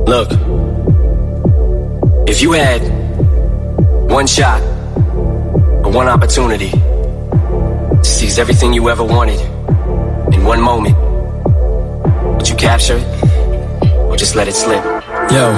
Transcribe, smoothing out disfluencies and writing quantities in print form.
Look, if you had one shot or one opportunity to seize everything you ever wanted in one moment, would you capture it or just let it slip? Yo.